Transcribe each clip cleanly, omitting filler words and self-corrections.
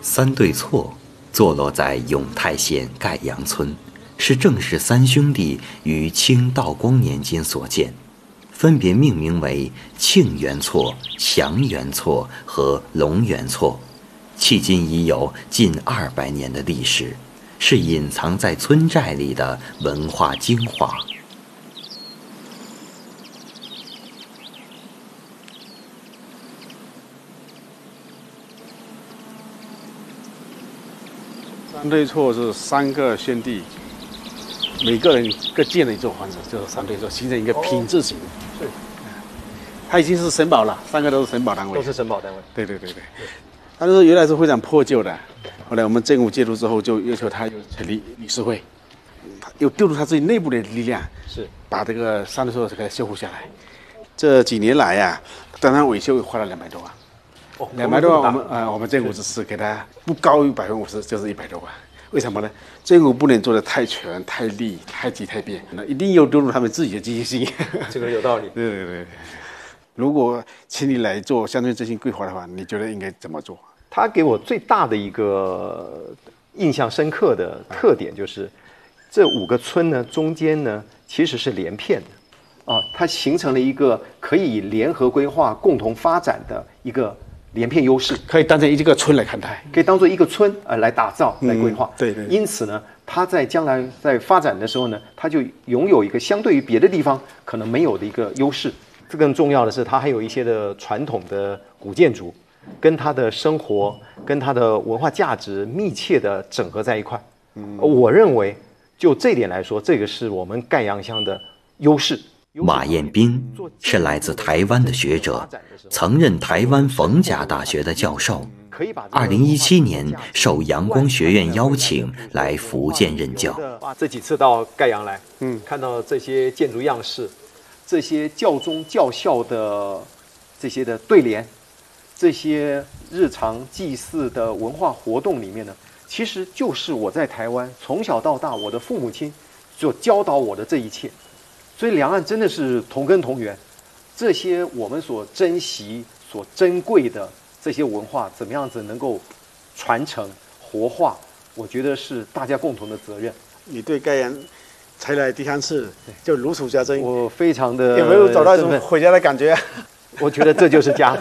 三对错坐落在永泰县盖阳村，是郑氏三兄弟于清道光年间所建，分别命名为庆元错、祥元错和龙元错，迄今已有近200年的历史，是隐藏在村寨里的文化精华。 三对错是3个兄弟，每个人各建了一座房子，就是三对错，形成一个品字形。 是， 它已经是省保了，3个都是省保单位。 都是省保单位。 对。但是原来是非常破旧的，后来我们政府介入之后，就要求他又成立理事会，又调入他自己内部的力量， 是把这个三对错给它修复下来。这几年来呀，单单维修花了200多万。200多万，我们政府只是给他不高于50%，就是100多万。为什么呢？政府不能做得太全、太利、太急、太变，那一定要丢入他们自己的积极性。 这个有道理。 对。如果请你来做乡村振兴规划的话，你觉得应该怎么做？ 他给我最大的一个印象深刻的特点就是，这5个村呢中间呢其实是连片的，它形成了一个可以联合规划、共同发展的一个连片优势， 可以当成一个村来看待， 可以当做一个村来打造、来规划。 对。 因此呢，它在将来在发展的时候呢，它就拥有一个相对于别的地方可能没有的一个优势。这更重要的是，它还有一些的传统的古建筑，跟它的生活、跟它的文化价值密切的整合在一块。我认为就这点来说，这个是我们盖阳乡的优势。 马彦斌是来自台湾的学者，曾任台湾逢甲大学的教授。2017年受阳光学院邀请来福建任教。 这几次到盖阳来，看到这些建筑样式，这些教宗教校的这些的对联，这些日常祭祀的文化活动里面呢，其实就是我在台湾从小到大我的父母亲所教导我的这一切。所以两岸真的是同根同源，这些我们所珍惜、所珍贵的这些文化，怎么样子能够传承、活化，我觉得是大家共同的责任。 你对盖阳才来第3次，就如数家珍， 我非常的有没有找到一种回家的感觉？ 我觉得这就是家。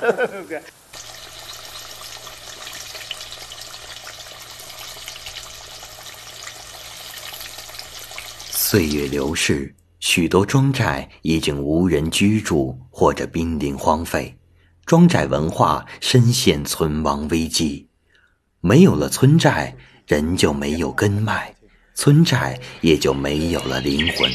岁月流逝，许多庄寨已经无人居住或者濒临荒废，庄寨文化深陷存亡危机。没有了村寨，人就没有根脉，村寨也就没有了灵魂。